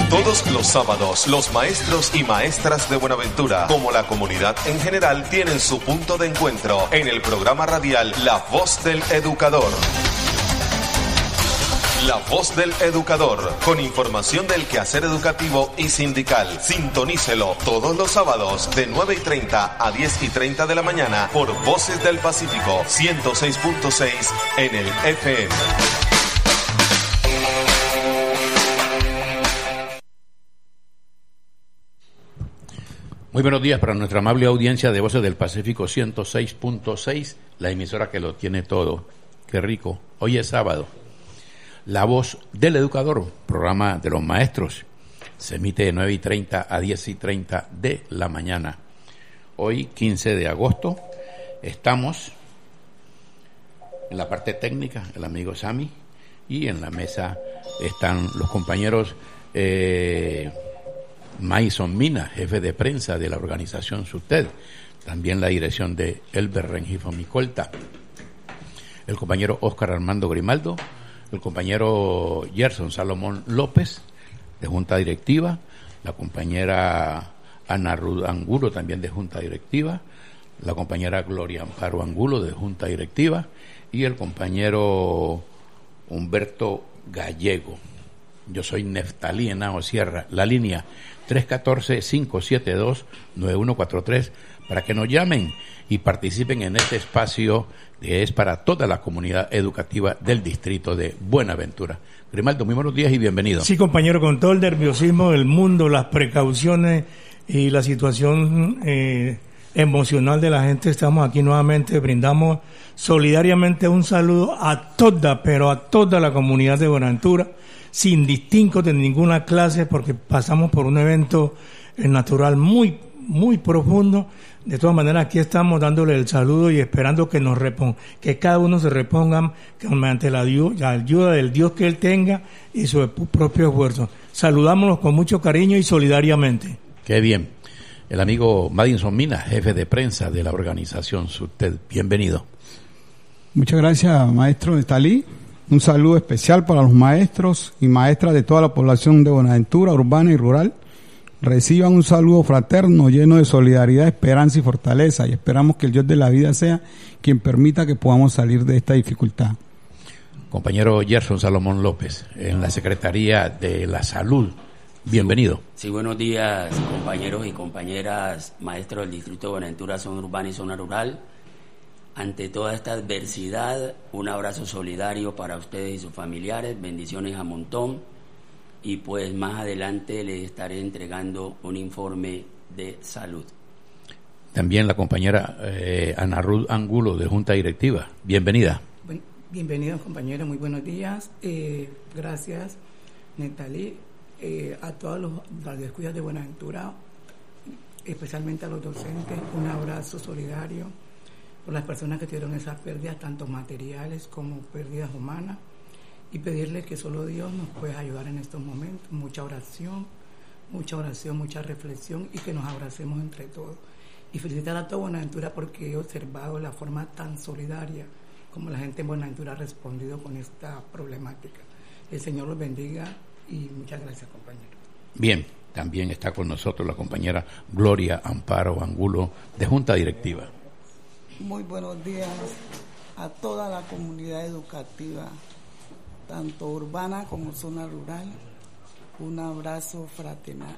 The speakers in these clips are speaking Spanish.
Todos los sábados, los maestros y maestras de Buenaventura, como la comunidad en general, tienen su punto de encuentro en el programa radial La Voz del Educador. La Voz del Educador, con información del quehacer educativo y sindical. Sintonícelo todos los sábados de 9:30 a 10:30 de la mañana por Voces del Pacífico 106.6 en el FM. Muy buenos días para nuestra amable audiencia de Voces del Pacífico 106.6, la emisora que lo tiene todo. Qué rico. Hoy es sábado. La Voz del Educador, programa de los maestros, se emite de 9:30 a 10:30 de la mañana. Hoy, 15 de agosto, estamos en la parte técnica, el amigo Sami, y en la mesa están los compañeros Maison Mina, jefe de prensa de la organización SUTED, también la dirección de Elber Rengifo Micolta, el compañero Óscar Armando Grimaldo, el compañero Gerson Salomón López, de Junta Directiva, la compañera Ana Ruth Angulo, también de Junta Directiva, la compañera Gloria Amparo Angulo, de Junta Directiva, y el compañero Humberto Gallego. Yo soy Neftalí Henao Sierra, la línea 314-572-9143, para que nos llamen y participen en este espacio que es para toda la comunidad educativa del distrito de Buenaventura. Grimaldo, muy buenos días y bienvenido. Sí, compañero, con todo el nerviosismo del mundo, las precauciones y la situación emocional de la gente, estamos aquí nuevamente, brindamos solidariamente un saludo a toda, pero a toda la comunidad de Buenaventura, sin distingo de ninguna clase, porque pasamos por un evento natural muy, muy profundo. De todas maneras, aquí estamos dándole el saludo y esperando que que cada uno se reponga mediante la ayuda del Dios que él tenga y su propio esfuerzo. Saludámonos con mucho cariño y solidariamente. Qué bien. El amigo Madison Mina, jefe de prensa de la organización SUTED. Bienvenido. Muchas gracias, maestro Nestalí. Un saludo especial para los maestros y maestras de toda la población de Buenaventura, urbana y rural. Reciban un saludo fraterno, lleno de solidaridad, esperanza y fortaleza, y esperamos que el Dios de la vida sea quien permita que podamos salir de esta dificultad. Compañero Gerson Salomón López, en la Secretaría de la Salud. Bienvenido. Sí, buenos días, compañeros y compañeras, maestros del Distrito de Buenaventura, zona urbana y zona rural. Ante toda esta adversidad, un abrazo solidario para ustedes y sus familiares, bendiciones a montón, y pues más adelante les estaré entregando un informe de salud. También la compañera Ana Ruth Angulo, de Junta Directiva. Bienvenida. Bienvenidos, compañeros, muy buenos días. Gracias, Nestalí, a todos los radioescuchas de Buenaventura, especialmente a los docentes, un abrazo solidario por las personas que tuvieron esas pérdidas, tanto materiales como pérdidas humanas, y pedirles que solo Dios nos puede ayudar en estos momentos. Mucha oración, mucha reflexión, y que nos abracemos entre todos. Y felicitar a toda Buenaventura porque he observado la forma tan solidaria como la gente en Buenaventura ha respondido con esta problemática. El Señor los bendiga y muchas gracias, compañeros. Bien, también está con nosotros la compañera Gloria Amparo Angulo, de Junta Directiva. Muy buenos días a toda la comunidad educativa, tanto urbana como zona rural. Un abrazo fraternal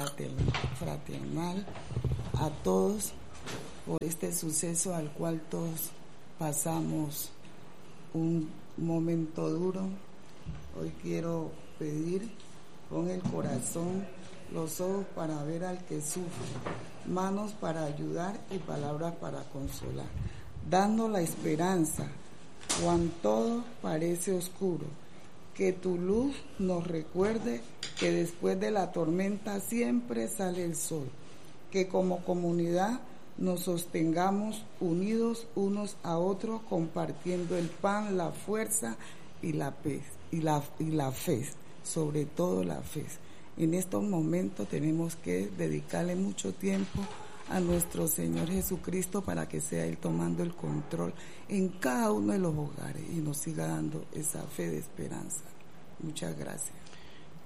a todos por este suceso al cual todos pasamos un momento duro. Hoy quiero pedir con el corazón, los ojos para ver al que sufre, manos para ayudar y palabras para consolar, dando la esperanza cuando todo parece oscuro. Que tu luz nos recuerde que después de la tormenta siempre sale el sol. Que como comunidad nos sostengamos unidos unos a otros, compartiendo el pan, la fuerza y la fe, sobre todo la fe. En estos momentos tenemos que dedicarle mucho tiempo a nuestro Señor Jesucristo para que sea Él tomando el control en cada uno de los hogares y nos siga dando esa fe de esperanza. Muchas gracias.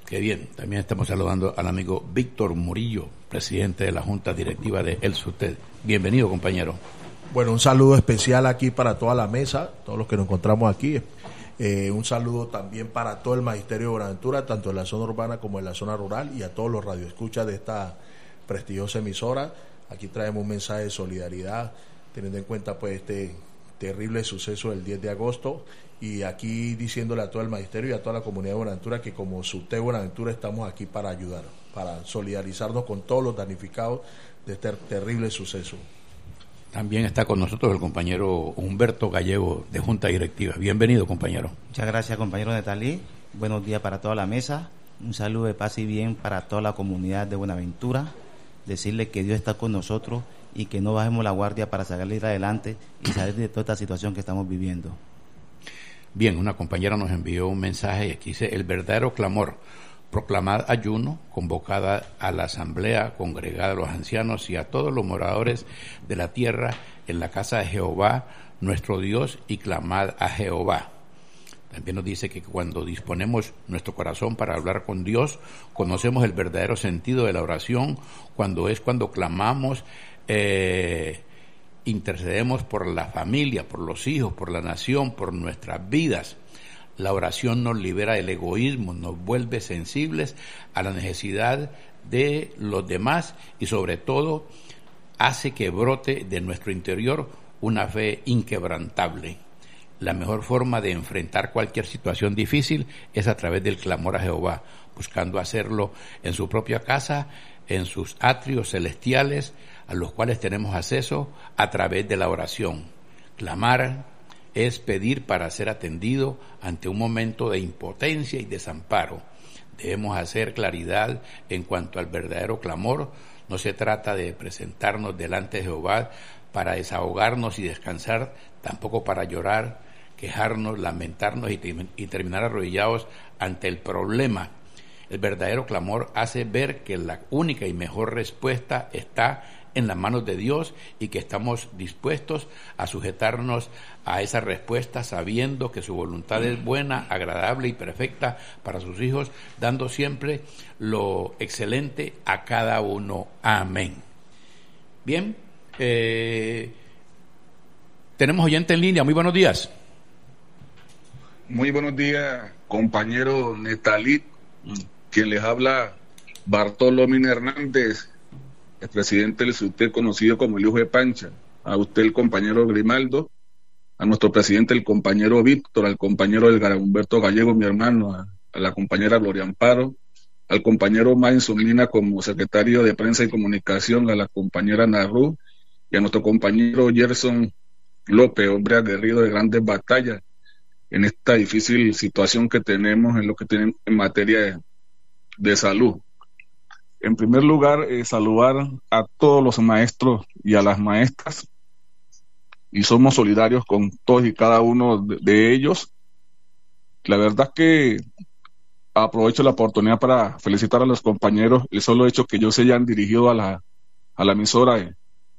Qué bien. También estamos saludando al amigo Víctor Murillo, presidente de la Junta Directiva de El SUTED. Bienvenido, compañero. Bueno, un saludo especial aquí para toda la mesa, todos los que nos encontramos aquí. Un saludo también para todo el Magisterio de Buenaventura, tanto en la zona urbana como en la zona rural, y a todos los radioescuchas de esta prestigiosa emisora. Aquí traemos un mensaje de solidaridad, teniendo en cuenta pues este terrible suceso del 10 de agosto, y aquí diciéndole a todo el Magisterio y a toda la comunidad de Buenaventura que como SUTED Buenaventura estamos aquí para ayudar, para solidarizarnos con todos los damnificados de este terrible suceso. También está con nosotros el compañero Humberto Gallego, de Junta Directiva. Bienvenido, compañero. Muchas gracias, compañero Netalí. Buenos días para toda la mesa. Un saludo de paz y bien para toda la comunidad de Buenaventura. Decirle que Dios está con nosotros y que no bajemos la guardia para salir adelante y salir de toda esta situación que estamos viviendo. Bien, una compañera nos envió un mensaje y aquí dice: el verdadero clamor, proclamad ayuno, convocada a la asamblea, congregada a los ancianos y a todos los moradores de la tierra en la casa de Jehová, nuestro Dios, y clamad a Jehová. También nos dice que cuando disponemos nuestro corazón para hablar con Dios, conocemos el verdadero sentido de la oración, cuando clamamos, intercedemos por la familia, por los hijos, por la nación, por nuestras vidas. La oración nos libera del egoísmo, nos vuelve sensibles a la necesidad de los demás y sobre todo hace que brote de nuestro interior una fe inquebrantable. La mejor forma de enfrentar cualquier situación difícil es a través del clamor a Jehová, buscando hacerlo en su propia casa, en sus atrios celestiales, a los cuales tenemos acceso a través de la oración. Clamar es pedir para ser atendido ante un momento de impotencia y desamparo. Debemos hacer claridad en cuanto al verdadero clamor. No se trata de presentarnos delante de Jehová para desahogarnos y descansar, tampoco para llorar, quejarnos, lamentarnos y terminar arrodillados ante el problema. El verdadero clamor hace ver que la única y mejor respuesta está en las manos de Dios y que estamos dispuestos a sujetarnos a esa respuesta sabiendo que su voluntad es buena, agradable y perfecta para sus hijos, dando siempre lo excelente a cada uno. Amén. Bien, tenemos oyente en línea. Muy buenos días. Muy buenos días, compañero Netalí, quien les habla Bartolomé Hernández, el presidente del SUTED, conocido como el hijo de Pancha. A usted, el compañero Grimaldo, a nuestro presidente, el compañero Víctor, al compañero Edgar Humberto Gallego, mi hermano, a la compañera Gloria Amparo, al compañero Manson Lina como secretario de Prensa y Comunicación, a la compañera Narú y a nuestro compañero Gerson López, hombre aguerrido de grandes batallas en esta difícil situación que tenemos en lo que tenemos en materia de salud. En primer lugar, saludar a todos los maestros y a las maestras, y somos solidarios con todos y cada uno de ellos. La verdad que aprovecho la oportunidad para felicitar a los compañeros. El solo hecho que ellos se hayan dirigido a la emisora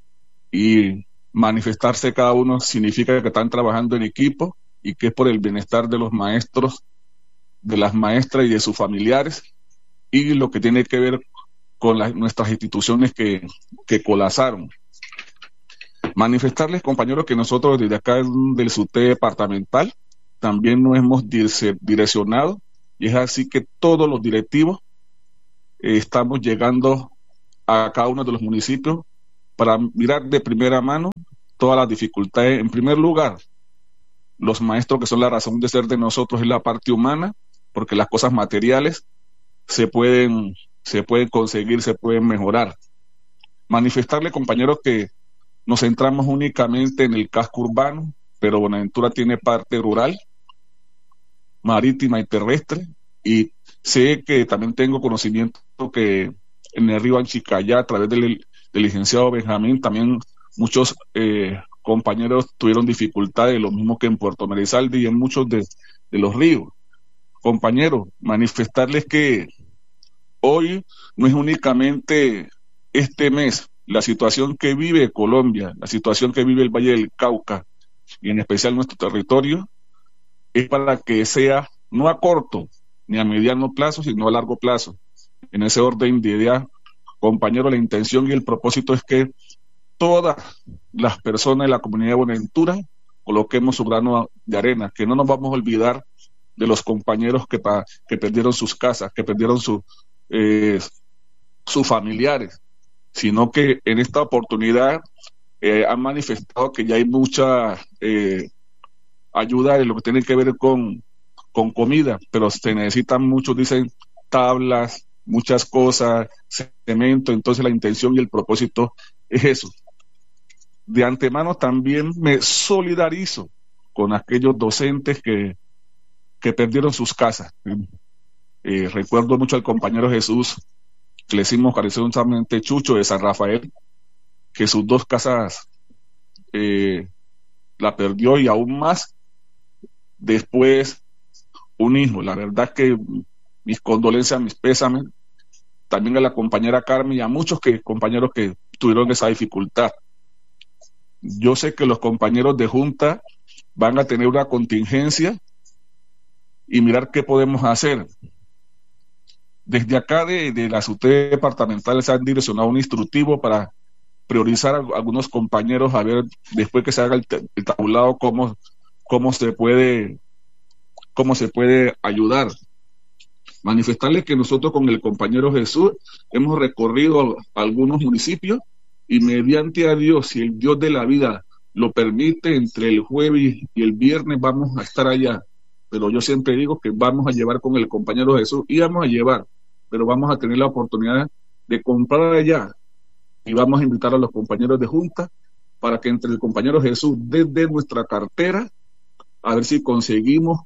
y manifestarse cada uno significa que están trabajando en equipo y que es por el bienestar de los maestros, de las maestras y de sus familiares, y lo que tiene que ver con nuestras instituciones que colapsaron. Manifestarles, compañeros, que nosotros desde acá del SUTED departamental también nos hemos direccionado, y es así que todos los directivos estamos llegando a cada uno de los municipios para mirar de primera mano todas las dificultades. En primer lugar, los maestros, que son la razón de ser de nosotros, es la parte humana, porque las cosas materiales se pueden conseguir, se pueden mejorar. Manifestarle, compañeros, que nos centramos únicamente en el casco urbano, pero Buenaventura tiene parte rural, marítima y terrestre, y sé que también tengo conocimiento que en el río Anchicayá, a través del licenciado Benjamín, también muchos compañeros tuvieron dificultades, lo mismo que en Puerto Merizalde y en muchos de los ríos. Compañeros, manifestarles que hoy no es únicamente este mes, la situación que vive Colombia, la situación que vive el Valle del Cauca, y en especial nuestro territorio, es para que sea, no a corto ni a mediano plazo, sino a largo plazo. En ese orden de ideas, compañero, la intención y el propósito es que todas las personas de la comunidad de Buenaventura coloquemos su grano de arena, que no nos vamos a olvidar de los compañeros que perdieron sus casas, que perdieron sus familiares, sino que en esta oportunidad han manifestado que ya hay mucha ayuda en lo que tiene que ver con comida, pero se necesitan muchos, dicen, tablas, muchas cosas, cemento. Entonces la intención y el propósito es eso. De antemano también me solidarizo con aquellos docentes que perdieron sus casas. Recuerdo mucho al compañero Jesús, que le hicimos cariñosamente Chucho de San Rafael, que sus 2 casas la perdió, y aún más después un hijo. La verdad es que mis condolencias, mis pésames, también a la compañera Carmen y a muchos compañeros que tuvieron esa dificultad. Yo sé que los compañeros de Junta van a tener una contingencia y mirar qué podemos hacer. Desde acá de la SUTE departamental se han direccionado un instructivo para priorizar a algunos compañeros, a ver después que se haga el tabulado cómo se puede ayudar. Manifestarles que nosotros con el compañero Jesús hemos recorrido algunos municipios y mediante a Dios, si el Dios de la vida lo permite, entre el jueves y el viernes vamos a estar allá. Pero yo siempre digo que vamos a llevar con el compañero Jesús, y vamos a llevar, pero vamos a tener la oportunidad de comprar allá, y vamos a invitar a los compañeros de Junta para que entre el compañero Jesús, desde nuestra cartera, a ver si conseguimos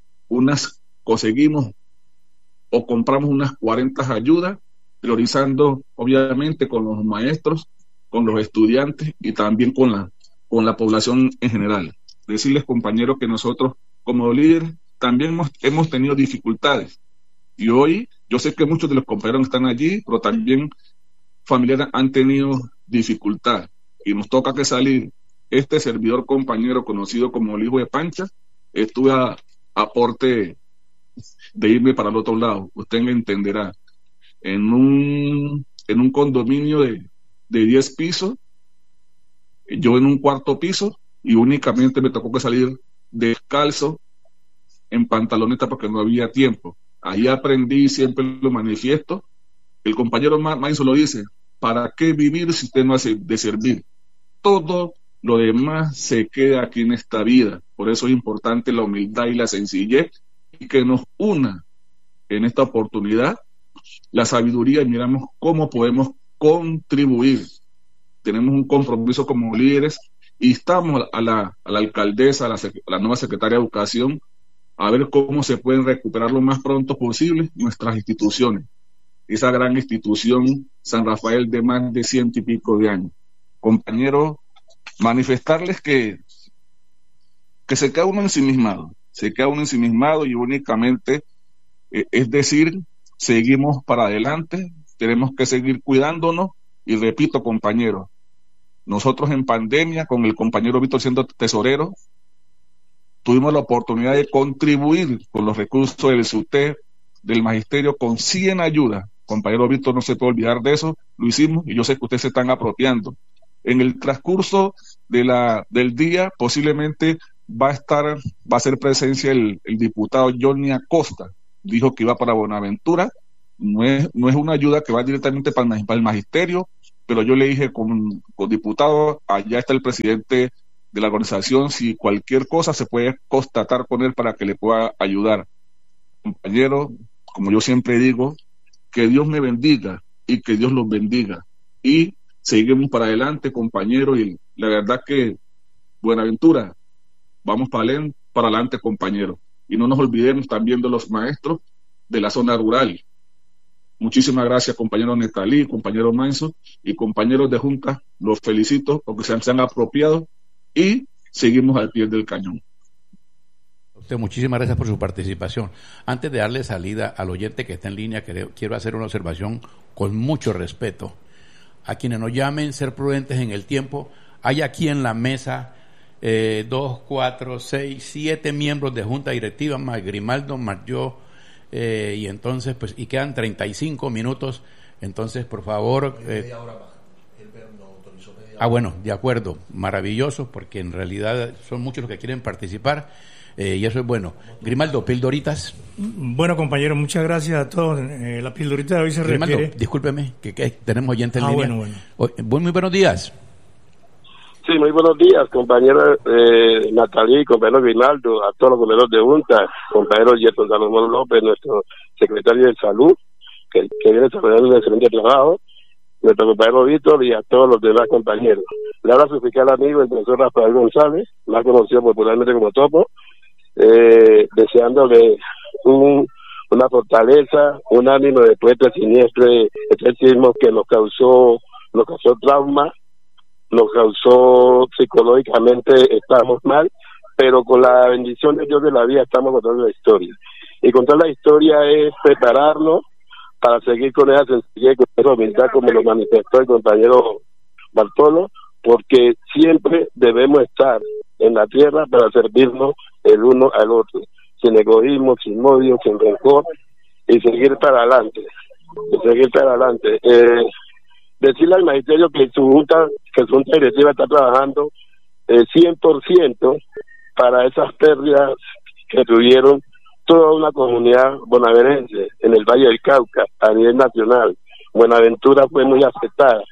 o compramos unas 40 ayudas, priorizando obviamente con los maestros, con los estudiantes y también con la población en general. Decirles, compañeros, que nosotros como líderes también hemos tenido dificultades, y hoy yo sé que muchos de los compañeros están allí, pero también familiares han tenido dificultad, y nos toca que salir. Este servidor compañero conocido como el hijo de Pancha, estuve a porte de irme para el otro lado. Usted me entenderá, en un condominio de 10 pisos, yo en un cuarto piso, y únicamente me tocó que salir descalzo en pantaloneta porque no había tiempo. Ahí aprendí, siempre lo manifiesto, el compañero Maiso lo dice: ¿para qué vivir si usted no hace de servir? Todo lo demás se queda aquí en esta vida. Por eso es importante la humildad y la sencillez, y que nos una en esta oportunidad la sabiduría, y miramos cómo podemos contribuir. Tenemos un compromiso como líderes, y estamos a la alcaldesa, a la nueva secretaria de Educación, a ver cómo se pueden recuperar lo más pronto posible nuestras instituciones. Esa gran institución San Rafael de más de 100 y pico de años. Compañeros, manifestarles que se queda uno ensimismado, y únicamente es decir, seguimos para adelante, tenemos que seguir cuidándonos. Y repito, compañeros, nosotros en pandemia, con el compañero Víctor siendo tesorero, tuvimos la oportunidad de contribuir con los recursos del SUTE, del magisterio, con 100 ayudas. Compañero Víctor, no se puede olvidar de eso, lo hicimos, y yo sé que ustedes se están apropiando. En el transcurso del día, posiblemente va a ser presencia el diputado Johnny Acosta. Dijo que iba para Buenaventura. No es una ayuda que va directamente para el magisterio, pero yo le dije con diputado, allá está el presidente de la organización, si cualquier cosa se puede constatar con él para que le pueda ayudar. Compañero, como yo siempre digo, que Dios me bendiga y que Dios los bendiga, y seguimos para adelante, compañero, y la verdad que Buenaventura, vamos para adelante, compañero, y no nos olvidemos también de los maestros de la zona rural. Muchísimas gracias, compañero Netalí, compañero Manso y compañeros de Junta, los felicito porque se han apropiado, y seguimos al pie del cañón. Usted, muchísimas gracias por su participación. Antes de darle salida al oyente que está en línea, quiero hacer una observación con mucho respeto. A quienes nos llamen, ser prudentes en el tiempo. Hay aquí en la mesa 2, 4, 6, 7 miembros de Junta Directiva, más Grimaldo, más yo, y entonces, pues, y quedan 35 minutos, entonces, por favor... media hora más. Nos autorizó media hora. Bueno, de acuerdo, maravilloso, porque en realidad son muchos los que quieren participar, y eso es bueno. Grimaldo, pildoritas. Bueno, compañero, muchas gracias a todos. La pildorita de hoy se Grimaldo, refiere... discúlpeme, que tenemos oyentes en línea. Bueno. Muy buenos días. Sí, muy buenos días, compañera Natalí, compañero Grimaldo, a todos los compañeros de Junta, compañero Gerson Salomón López, nuestro secretario de Salud, que viene desarrollando un excelente trabajo, nuestro compañero Víctor y a todos los demás compañeros. Le habla su fiscal amigo, el profesor Rafael González, más conocido popularmente como Topo, deseándole una fortaleza, un ánimo después de este sismo que nos causó trauma, nos causó psicológicamente, estamos mal, pero con la bendición de Dios de la vida estamos contando la historia. Y contar la historia es prepararnos para seguir con esa sencillez, con esa humildad, como lo manifestó el compañero Bartolo, porque siempre debemos estar en la tierra para servirnos el uno al otro, sin egoísmo, sin odio, sin rencor, y seguir para adelante. Decirle al magisterio que su junta directiva está trabajando 100% para esas pérdidas que tuvieron toda una comunidad bonaerense en el Valle del Cauca a nivel nacional. Buenaventura fue muy afectada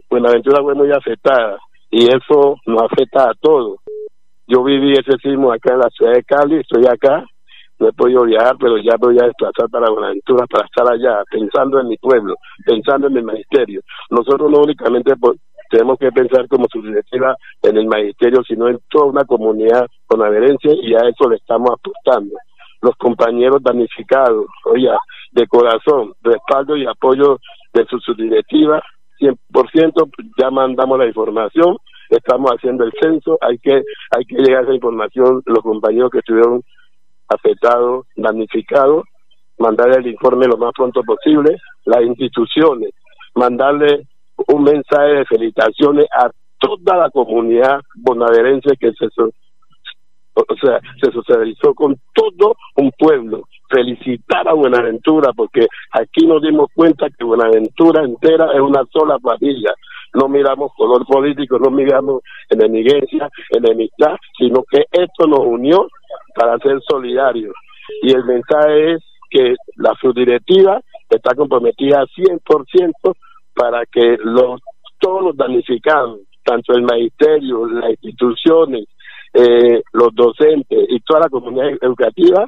y eso nos afecta a todos. Yo viví ese sismo acá en la ciudad de Cali, estoy acá, no he podido viajar, pero ya voy a desplazar para Buenaventura para estar allá, pensando en mi pueblo, pensando en el magisterio. Nosotros no únicamente tenemos que pensar como subdirectiva en el magisterio, sino en toda una comunidad bonaerense, y a eso le estamos apostando. Los compañeros damnificados, de corazón, respaldo y apoyo de su subdirectiva, 100%, ya mandamos la información, estamos haciendo el censo, hay que llegar a esa información, los compañeros que estuvieron afectados, damnificados, mandarle el informe lo más pronto posible, las instituciones, mandarle un mensaje de felicitaciones a toda la comunidad bonaerense que se socializó con todo un pueblo, felicitar a Buenaventura, porque aquí nos dimos cuenta que Buenaventura entera es una sola familia, no miramos color político, no miramos enemistad, sino que esto nos unió para ser solidarios, y el mensaje es que la subdirectiva está comprometida 100% para que todos los damnificados, tanto el magisterio, las instituciones, los docentes y toda la comunidad educativa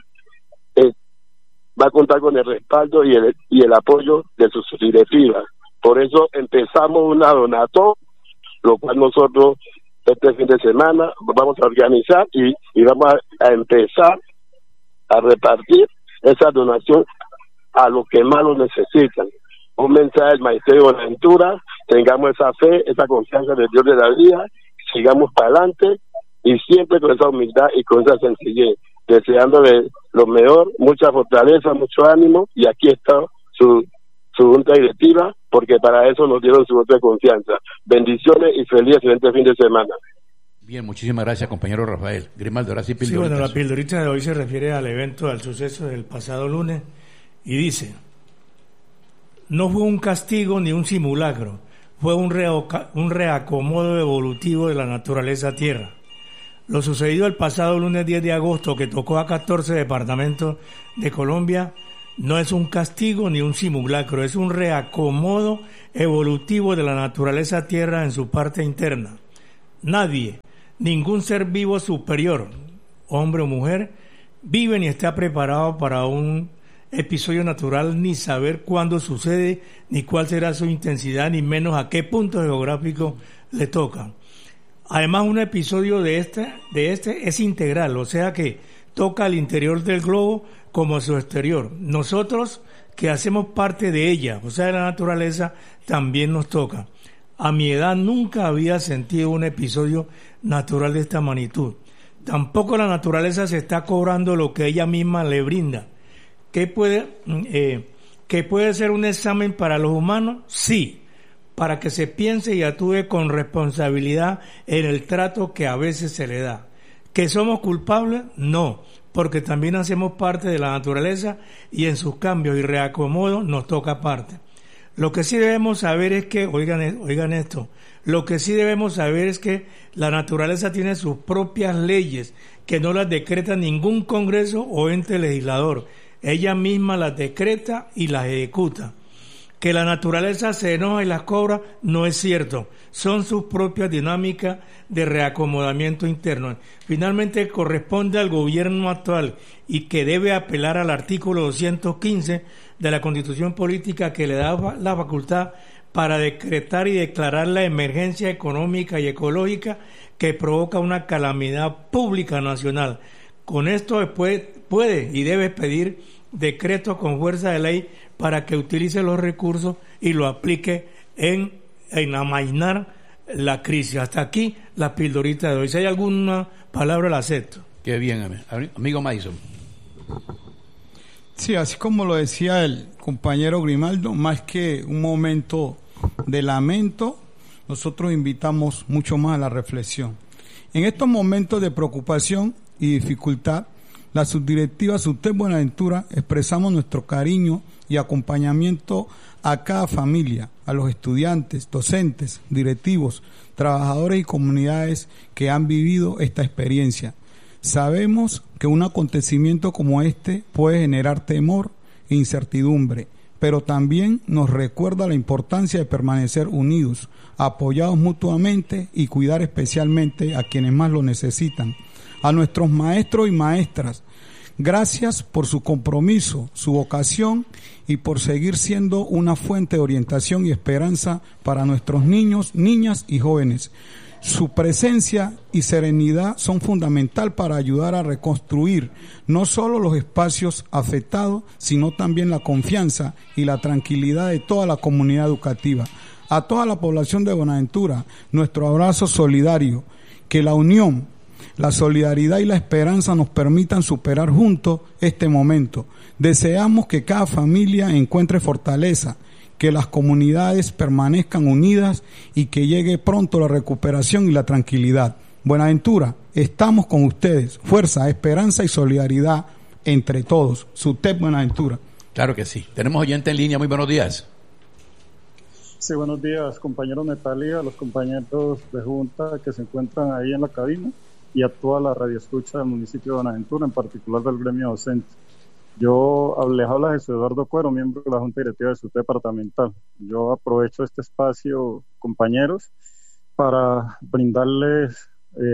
va a contar con el respaldo y el apoyo de su subdirectiva. Por eso empezamos una donatón, lo cual nosotros este fin de semana vamos a organizar y vamos a empezar a repartir esa donación a los que más lo necesitan. Un mensaje del Magisterio de Buenaventura: tengamos esa fe, esa confianza en el Dios de la vida, sigamos para adelante y siempre con esa humildad y con esa sencillez, deseándole lo mejor, mucha fortaleza, mucho ánimo, y aquí está su junta directiva, porque para eso nos dieron su voto de confianza. Bendiciones y feliz excelente fin de semana. Bien, muchísimas gracias, compañero Rafael. Grimaldo, ahora sí, pildoritas. Sí, bueno, la pildorita de hoy se refiere al evento, al suceso del pasado lunes, y dice: no fue un castigo ni un simulacro, fue un reacomodo evolutivo de la naturaleza tierra. Lo sucedido el pasado lunes 10 de agosto, que tocó a 14 departamentos de Colombia, no es un castigo ni un simulacro, es un reacomodo evolutivo de la naturaleza tierra en su parte interna. Nadie, ningún ser vivo superior, hombre o mujer, vive ni está preparado para un episodio natural, ni saber cuándo sucede, ni cuál será su intensidad, ni menos a qué punto geográfico le toca. Además, un episodio de este es integral, o sea que toca al interior del globo como a su exterior. Nosotros, que hacemos parte de ella, o sea, de la naturaleza, también nos toca. A mi edad nunca había sentido un episodio natural de esta magnitud. Tampoco la naturaleza se está cobrando lo que ella misma le brinda. ¿Qué puede ser un examen para los humanos? Sí, para que se piense y actúe con responsabilidad en el trato que a veces se le da. ¿Que somos culpables? No, porque también hacemos parte de la naturaleza y en sus cambios y reacomodos nos toca parte. Lo que sí debemos saber es que, oigan esto, lo que sí debemos saber es que la naturaleza tiene sus propias leyes, que no las decreta ningún congreso o ente legislador. Ella misma las decreta y las ejecuta. Que la naturaleza se enoja y las cobra no es cierto. Son sus propias dinámicas de reacomodamiento interno. Finalmente corresponde al gobierno actual y que debe apelar al artículo 215 de la Constitución Política, que le da la facultad para decretar y declarar la emergencia económica y ecológica que provoca una calamidad pública nacional. Con esto después puede y debe pedir decretos con fuerza de ley para que utilice los recursos y lo aplique en amainar la crisis. Hasta aquí la pildorita de hoy. Si hay alguna palabra, la acepto. Qué bien, amigo Mason. Sí, así como lo decía el compañero Grimaldo, más que un momento de lamento, nosotros invitamos mucho más a la reflexión. En estos momentos de preocupación y dificultad, la subdirectiva SUTEP Buenaventura expresamos nuestro cariño y acompañamiento a cada familia, a los estudiantes, docentes, directivos, trabajadores y comunidades que han vivido esta experiencia. Sabemos que un acontecimiento como este puede generar temor e incertidumbre, pero también nos recuerda la importancia de permanecer unidos, apoyados mutuamente y cuidar especialmente a quienes más lo necesitan. A nuestros maestros y maestras, gracias por su compromiso, su vocación y por seguir siendo una fuente de orientación y esperanza para nuestros niños, niñas y jóvenes. Su presencia y serenidad son fundamental para ayudar a reconstruir no solo los espacios afectados, sino también la confianza y la tranquilidad de toda la comunidad educativa. A toda la población de Buenaventura, nuestro abrazo solidario, que la unión, la solidaridad y la esperanza nos permitan superar juntos este momento. Deseamos que cada familia encuentre fortaleza, que las comunidades permanezcan unidas y que llegue pronto la recuperación y la tranquilidad. Buenaventura, estamos con ustedes. Fuerza, esperanza y solidaridad entre todos. SUTEP Buenaventura. Claro que sí. Tenemos oyente en línea. Muy buenos días. Sí, buenos días, compañero Netalí, a los compañeros de Junta que se encuentran ahí en la cabina y a toda la radioescucha del municipio de Buenaventura, en particular del gremio docente. Les habla Jesús Eduardo Cuero, miembro de la Junta Directiva de SUTEP departamental. Yo aprovecho este espacio, compañeros, para brindarles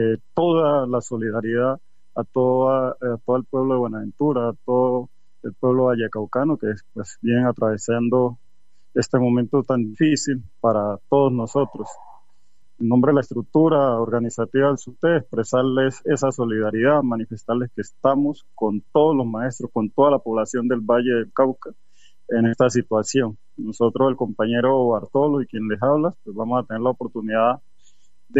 toda la solidaridad a todo el pueblo de Buenaventura, a todo el pueblo vallecaucano que pues vienen atravesando este momento tan difícil para todos nosotros. En nombre de la estructura organizativa del SUTEP, expresarles esa solidaridad, manifestarles que estamos con todos los maestros, con toda la población del Valle del Cauca en esta situación. Nosotros, el compañero Bartolo y quien les habla, pues vamos a tener la oportunidad de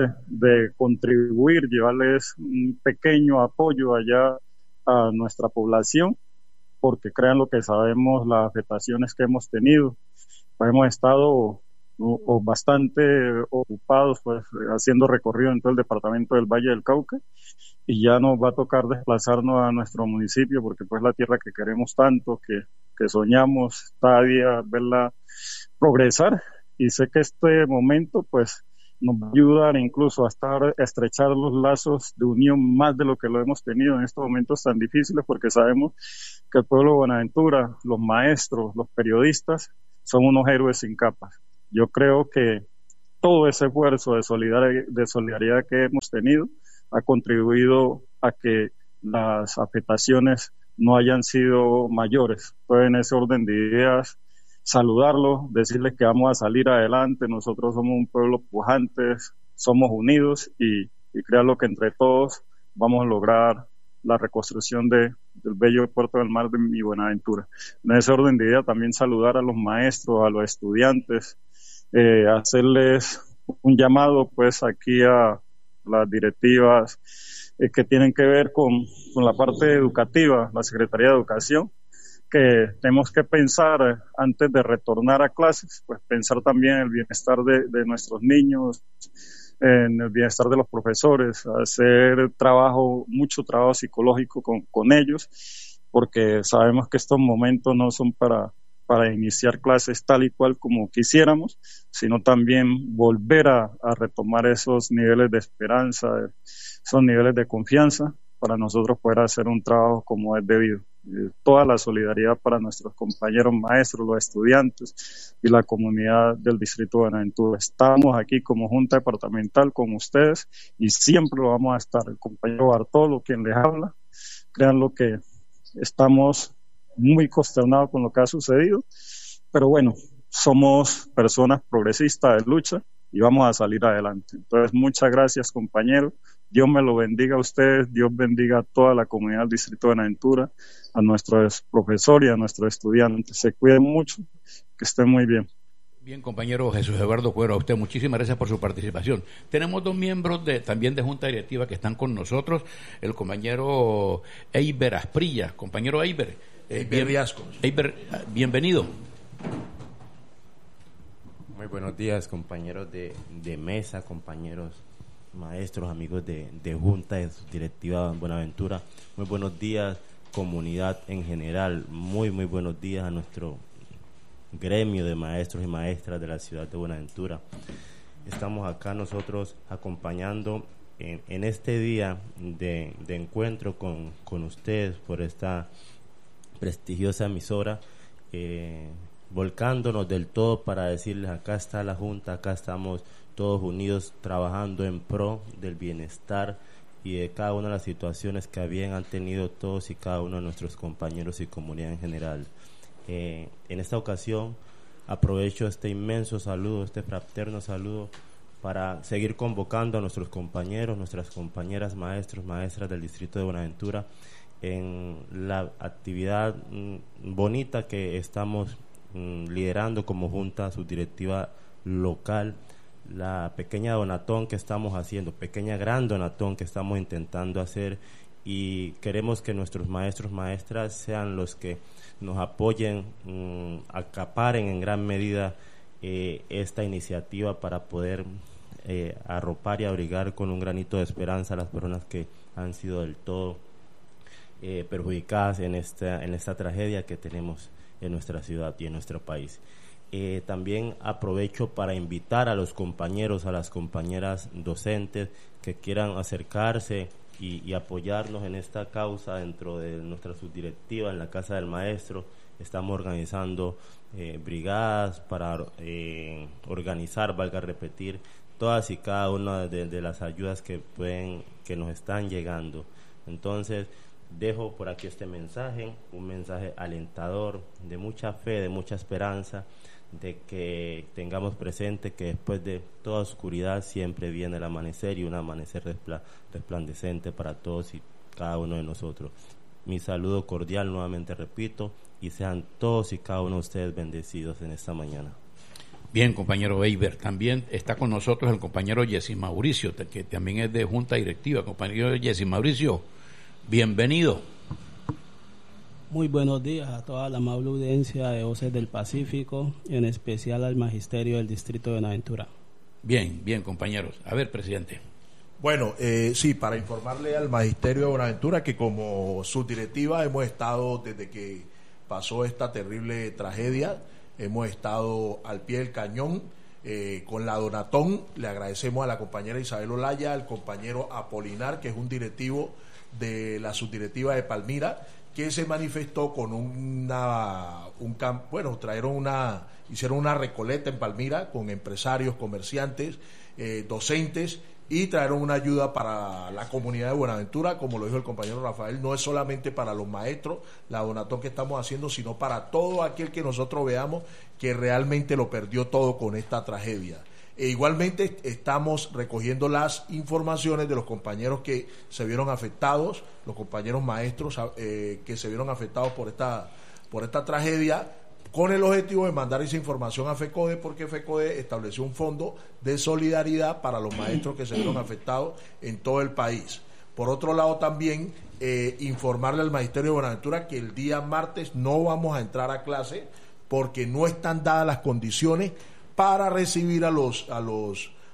de contribuir, llevarles un pequeño apoyo allá a nuestra población, porque crean lo que sabemos, las afectaciones que hemos tenido. Pues hemos estado bastante ocupados pues haciendo recorrido en todo el departamento del Valle del Cauca y ya nos va a tocar desplazarnos a nuestro municipio porque pues la tierra que queremos tanto, que soñamos cada día verla progresar, y sé que este momento pues nos va a ayudar incluso a estrechar los lazos de unión más de lo que lo hemos tenido en estos momentos tan difíciles, porque sabemos que el pueblo de Buenaventura, los maestros, los periodistas son unos héroes sin capas. Yo creo que todo ese esfuerzo de solidaridad que hemos tenido ha contribuido a que las afectaciones no hayan sido mayores. Entonces, en ese orden de ideas, saludarlos, decirles que vamos a salir adelante. Nosotros somos un pueblo pujante, somos unidos y créanlo que entre todos vamos a lograr la reconstrucción del bello puerto del mar de mi Buenaventura. En ese orden de idea también saludar a los maestros, a los estudiantes, hacerles un llamado pues aquí a las directivas que tienen que ver con la parte educativa, la Secretaría de Educación, que tenemos que pensar antes de retornar a clases, pues pensar también el bienestar de nuestros niños, en el bienestar de los profesores, hacer mucho trabajo psicológico con ellos, porque sabemos que estos momentos no son para iniciar clases tal y cual como quisiéramos, sino también volver a retomar esos niveles de esperanza, esos niveles de confianza, para nosotros poder hacer un trabajo como es debido. Toda la solidaridad para nuestros compañeros maestros, los estudiantes y la comunidad del Distrito de Buenaventura. Estamos aquí como Junta Departamental con ustedes y siempre lo vamos a estar. El compañero Bartolo, quien les habla, créanlo que estamos muy consternados con lo que ha sucedido, pero bueno, somos personas progresistas de lucha y vamos a salir adelante. Entonces, muchas gracias, compañeros. Dios me lo bendiga a ustedes, Dios bendiga a toda la comunidad del Distrito de Buenaventura, a nuestros profesores y a nuestros estudiantes. Se cuiden mucho, que estén muy bien. Bien, compañero Jesús Eduardo Cuero, a usted muchísimas gracias por su participación. Tenemos dos miembros también de Junta Directiva que están con nosotros, el compañero Eiber Asprilla. Compañero Eiber, Eiber, bienvenido. Muy buenos días, compañeros de mesa, compañeros maestros, amigos de Junta de Directiva Buenaventura. Muy buenos días, comunidad en general. Muy buenos días a nuestro gremio de maestros y maestras de la ciudad de Buenaventura. Estamos acá nosotros acompañando en este día de encuentro con ustedes por esta prestigiosa emisora, volcándonos del todo para decirles: acá está la Junta, acá estamos todos unidos trabajando en pro del bienestar y de cada una de las situaciones que han tenido todos y cada uno de nuestros compañeros y comunidad en general. En esta ocasión aprovecho este inmenso saludo, este fraterno saludo, para seguir convocando a nuestros compañeros, nuestras compañeras maestros, maestras del Distrito de Buenaventura en la actividad bonita que estamos liderando como Junta Subdirectiva Local, la pequeña donatón que estamos haciendo, pequeña gran donatón que estamos intentando hacer, y queremos que nuestros maestros, maestras sean los que nos apoyen, acaparen en gran medida esta iniciativa para poder arropar y abrigar con un granito de esperanza a las personas que han sido del todo perjudicadas en esta tragedia que tenemos en nuestra ciudad y en nuestro país. También aprovecho para invitar a los compañeros, a las compañeras docentes que quieran acercarse y apoyarnos en esta causa dentro de nuestra subdirectiva en la Casa del Maestro. Estamos organizando brigadas para organizar, valga repetir, todas y cada una de las ayudas que nos están llegando. Entonces, dejo por aquí este mensaje, un mensaje alentador, de mucha fe, de mucha esperanza, de que tengamos presente que después de toda oscuridad siempre viene el amanecer, y un amanecer resplandecente para todos y cada uno de nosotros. Mi saludo cordial, nuevamente repito, y sean todos y cada uno de ustedes bendecidos en esta mañana. Bien, compañero Eiber. También está con nosotros el compañero Jessy Mauricio, que también es de Junta Directiva. Compañero Jessy Mauricio, bienvenido. Muy buenos días a toda la amable audiencia de Voces del Pacífico, en especial al Magisterio del Distrito de Buenaventura. Bien, compañeros. A ver, presidente. Bueno, sí, para informarle al Magisterio de Buenaventura que como subdirectiva hemos estado, desde que pasó esta terrible tragedia, hemos estado al pie del cañón con la donatón. Le agradecemos a la compañera Isabel Olaya, al compañero Apolinar, que es un directivo de la subdirectiva de Palmira, que se manifestó con hicieron una recoleta en Palmira con empresarios, comerciantes, docentes, y trajeron una ayuda para la comunidad de Buenaventura. Como lo dijo el compañero Rafael, no es solamente para los maestros la donatón que estamos haciendo, sino para todo aquel que nosotros veamos que realmente lo perdió todo con esta tragedia. Igualmente estamos recogiendo las informaciones de los compañeros que se vieron afectados, los compañeros maestros que se vieron afectados por esta tragedia, con el objetivo de mandar esa información a FECODE, porque FECODE estableció un fondo de solidaridad para los maestros que se vieron afectados en todo el país. Por otro lado, también informarle al Magisterio de Buenaventura que el día martes no vamos a entrar a clase porque no están dadas las condiciones para recibir a los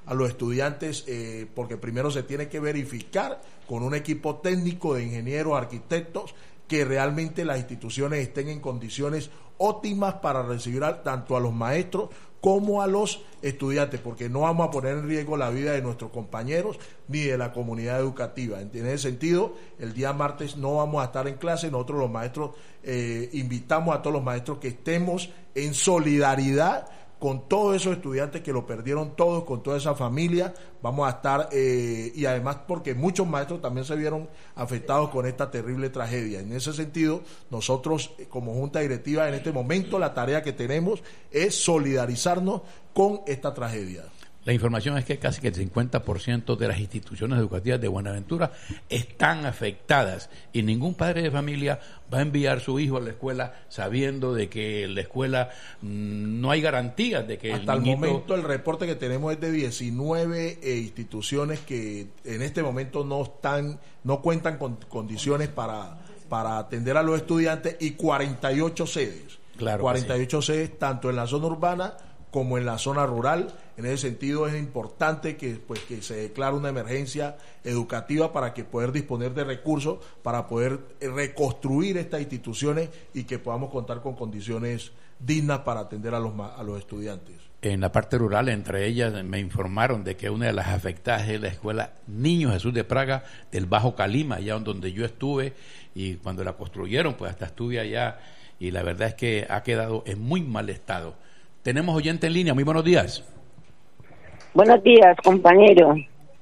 a los estudiantes, porque primero se tiene que verificar con un equipo técnico de ingenieros, arquitectos, que realmente las instituciones estén en condiciones óptimas para recibir tanto a los maestros como a los estudiantes, porque no vamos a poner en riesgo la vida de nuestros compañeros ni de la comunidad educativa. En ese sentido, el día martes no vamos a estar en clase. Nosotros los maestros invitamos a todos los maestros que estemos en solidaridad con todos esos estudiantes que lo perdieron todos, con toda esa familia. Vamos a estar, y además porque muchos maestros también se vieron afectados con esta terrible tragedia. En ese sentido, nosotros como Junta Directiva en este momento la tarea que tenemos es solidarizarnos con esta tragedia. La información es que casi que el 50% de las instituciones educativas de Buenaventura están afectadas y ningún padre de familia va a enviar a su hijo a la escuela sabiendo de que en la escuela no hay garantías de que hasta el momento el reporte que tenemos es de 19 instituciones que en este momento no cuentan con condiciones para atender a los estudiantes, y 48 sedes. Claro, 48 sedes tanto en la zona urbana como en la zona rural. En ese sentido es importante que se declare una emergencia educativa para que poder disponer de recursos para poder reconstruir estas instituciones y que podamos contar con condiciones dignas para atender a los estudiantes. En la parte rural, entre ellas, me informaron de que una de las afectadas es la escuela Niño Jesús de Praga del Bajo Calima, allá donde yo estuve, y cuando la construyeron, pues hasta estuve allá, y la verdad es que ha quedado en muy mal estado. Tenemos oyente en línea, muy buenos días. Buenos días, compañero.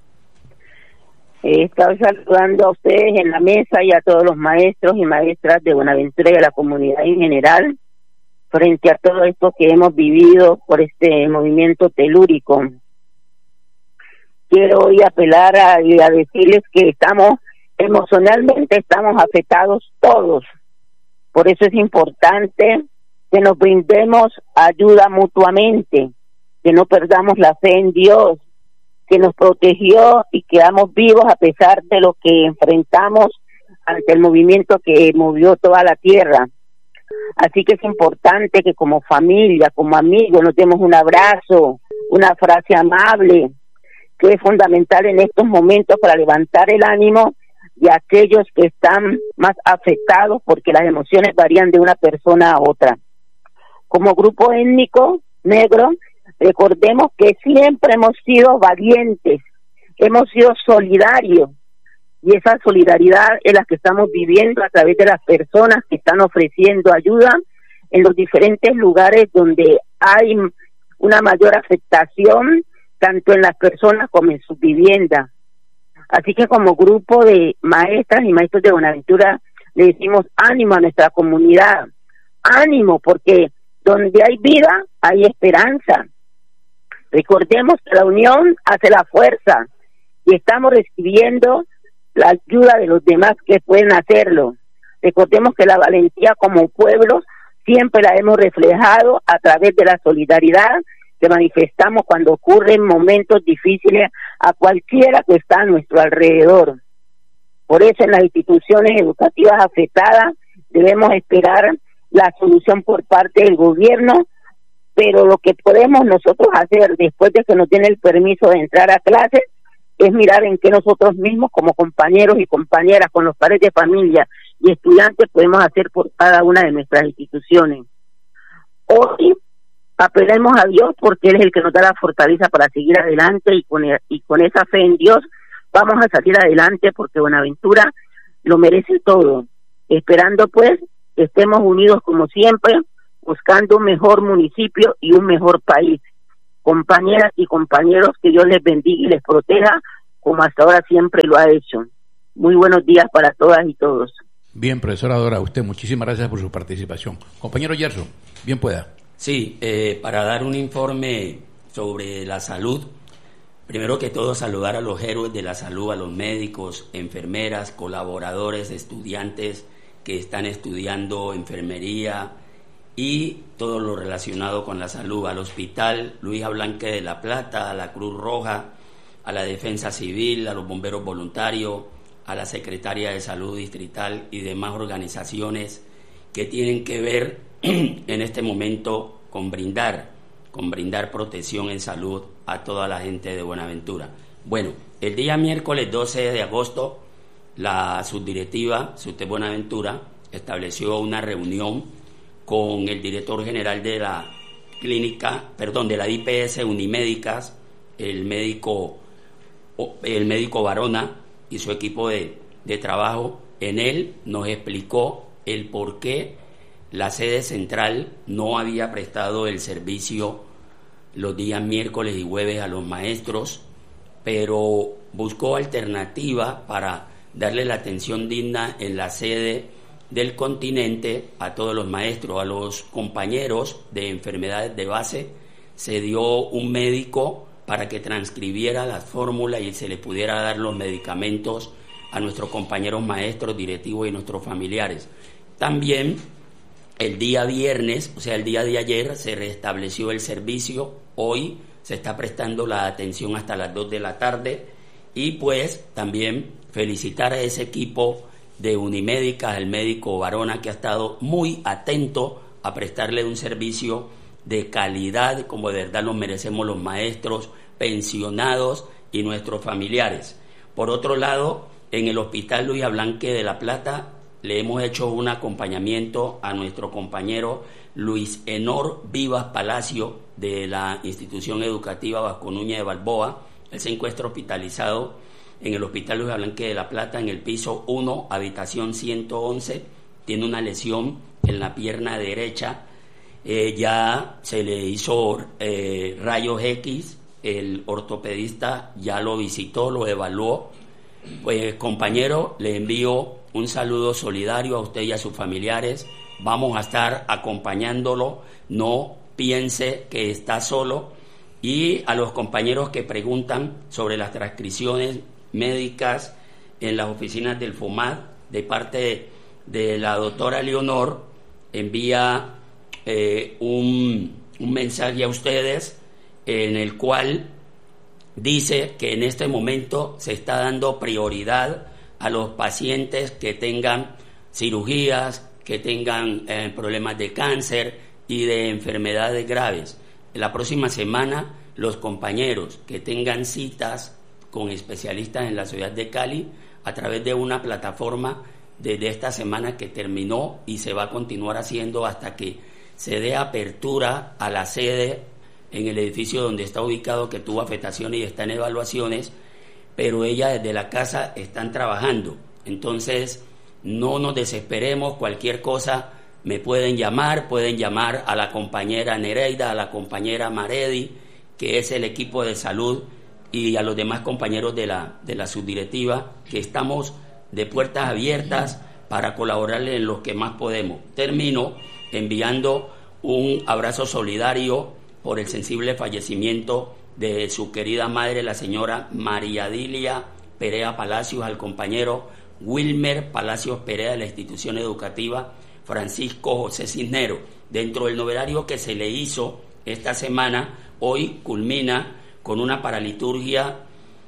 Estaba saludando a ustedes en la mesa y a todos los maestros y maestras de Buenaventura y a la comunidad en general frente a todo esto que hemos vivido por este movimiento telúrico. Quiero hoy apelar a decirles que emocionalmente estamos afectados todos. Por eso es importante que nos brindemos ayuda mutuamente, que no perdamos la fe en Dios, que nos protegió y quedamos vivos a pesar de lo que enfrentamos ante el movimiento que movió toda la tierra. Así que es importante que como familia, como amigos, nos demos un abrazo, una frase amable, que es fundamental en estos momentos para levantar el ánimo de aquellos que están más afectados, porque las emociones varían de una persona a otra. Como grupo étnico negro, recordemos que siempre hemos sido valientes, hemos sido solidarios, y esa solidaridad es la que estamos viviendo a través de las personas que están ofreciendo ayuda en los diferentes lugares donde hay una mayor afectación, tanto en las personas como en sus viviendas. Así que como grupo de maestras y maestros de Buenaventura le decimos ánimo a nuestra comunidad, ánimo, porque donde hay vida hay esperanza. Recordemos que la unión hace la fuerza y estamos recibiendo la ayuda de los demás que pueden hacerlo. Recordemos que la valentía como pueblo siempre la hemos reflejado a través de la solidaridad que manifestamos cuando ocurren momentos difíciles a cualquiera que está a nuestro alrededor. Por eso en las instituciones educativas afectadas debemos esperar la solución por parte del gobierno, pero lo que podemos nosotros hacer después de que nos den el permiso de entrar a clases es mirar en qué nosotros mismos como compañeros y compañeras, con los padres de familia y estudiantes, podemos hacer por cada una de nuestras instituciones. Hoy apelemos a Dios porque Él es el que nos da la fortaleza para seguir adelante, y con esa fe en Dios vamos a salir adelante, porque Buenaventura lo merece todo, esperando pues que estemos unidos como siempre, buscando un mejor municipio y un mejor país. Compañeras y compañeros, que Dios les bendiga y les proteja, como hasta ahora siempre lo ha hecho. Muy buenos días para todas y todos. Bien, profesora Dora, usted, muchísimas gracias por su participación. Compañero Gerson, bien pueda. Sí, para dar un informe sobre la salud, primero que todo saludar a los héroes de la salud, a los médicos, enfermeras, colaboradores, estudiantes que están estudiando enfermería y todo lo relacionado con la salud, al Hospital Luisa Blanque de la Plata, a la Cruz Roja, a la Defensa Civil, a los bomberos voluntarios, a la Secretaría de Salud Distrital y demás organizaciones que tienen que ver en este momento con brindar con brindar protección en salud a toda la gente de Buenaventura. Bueno, el día miércoles 12 de agosto, la subdirectiva SUTEP Buenaventura estableció una reunión con el director general de la de la IPS Unimédicas, el médico Barona y su equipo de trabajo. En él nos explicó el por qué la sede central no había prestado el servicio los días miércoles y jueves a los maestros, pero buscó alternativa para darle la atención digna en la sede del continente a todos los maestros. A los compañeros de enfermedades de base se dio un médico para que transcribiera las fórmulas y se le pudiera dar los medicamentos a nuestros compañeros maestros, directivos y nuestros familiares. También el día viernes, o sea, el día de ayer, se restableció el servicio. Hoy se está prestando la atención hasta las 2 de la tarde. Y pues también felicitar a ese equipo de Unimédicas, al médico Barona, que ha estado muy atento a prestarle un servicio de calidad, como de verdad lo merecemos los maestros, pensionados y nuestros familiares. Por otro lado, en el Hospital Luis Ablanque de La Plata le hemos hecho un acompañamiento a nuestro compañero Luis Enor Vivas Palacio de la Institución Educativa Vasco Núñez de Balboa. Él se encuentra hospitalizado en el Hospital Luis Ablanque de La Plata, en el piso 1, habitación 111. Tiene una lesión en la pierna derecha. Ya se le hizo rayos X, el ortopedista ya lo visitó, lo evaluó. Pues compañero, le envío un saludo solidario a usted y a sus familiares. Vamos a estar acompañándolo, no piense que está solo. Y a los compañeros que preguntan sobre las transcripciones médicas en las oficinas del FOMAD, de parte de la doctora Leonor, envía un mensaje a ustedes en el cual dice que en este momento se está dando prioridad a los pacientes que tengan cirugías, que tengan problemas de cáncer y de enfermedades graves. La próxima semana, los compañeros que tengan citas con especialistas en la ciudad de Cali, a través de una plataforma desde esta semana que terminó y se va a continuar haciendo hasta que se dé apertura a la sede en el edificio donde está ubicado, que tuvo afectaciones y está en evaluaciones, pero ellas desde la casa están trabajando. Entonces, no nos desesperemos, cualquier cosa me pueden llamar a la compañera Nereida, a la compañera Maredi, que es el equipo de salud, y a los demás compañeros de la subdirectiva, que estamos de puertas abiertas para colaborarles en lo que más podemos. Termino enviando un abrazo solidario por el sensible fallecimiento de su querida madre, la señora María Dilia Perea Palacios, al compañero Wilmer Palacios Perea de la institución educativa Francisco José Cisnero. Dentro del noverario que se le hizo esta semana, hoy culmina con una paraliturgia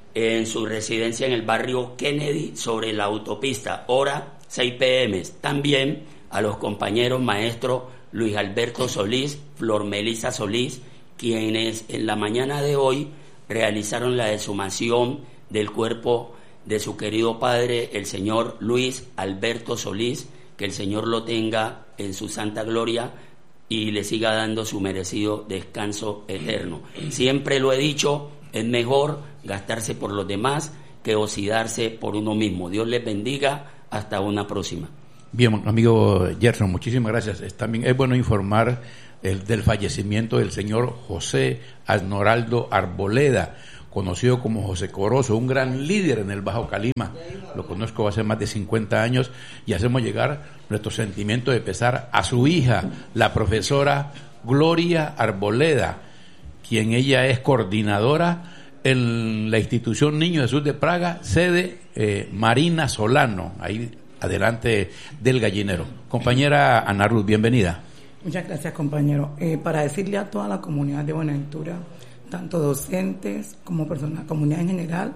en su residencia en el barrio Kennedy sobre la autopista, hora 6 p.m. También a los compañeros maestros Luis Alberto Solís, Flor Melisa Solís, quienes en la mañana de hoy realizaron la exhumación del cuerpo de su querido padre, el señor Luis Alberto Solís. Que el Señor lo tenga en su santa gloria y le siga dando su merecido descanso eterno. Siempre lo he dicho, es mejor gastarse por los demás que oxidarse por uno mismo. Dios les bendiga, hasta una próxima. Bien, amigo Gerson, muchísimas gracias. También es bueno informar del fallecimiento del señor José Arnoraldo Arboleda, conocido como José Corozo, un gran líder en el Bajo Calima. Lo conozco hace más de 50 años y hacemos llegar nuestro sentimiento de pesar a su hija, la profesora Gloria Arboleda, quien ella es coordinadora en la institución Niño Jesús de Praga, sede Marina Solano, ahí adelante del Gallinero. Compañera Ana Ruth, bienvenida. Muchas gracias, compañero. Para decirle a toda la comunidad de Buenaventura, tanto docentes como personas, comunidad en general,